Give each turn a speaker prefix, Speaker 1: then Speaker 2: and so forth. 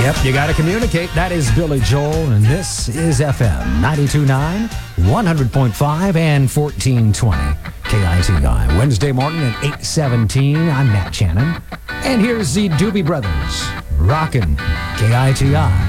Speaker 1: Yep, you got to communicate. That is Billy Joel, and this is FM 92.9, 100.5, and 1420 KITI. Wednesday morning at 8:17. I'm Matt Shannon. And here's the Doobie Brothers, rockin' KITI.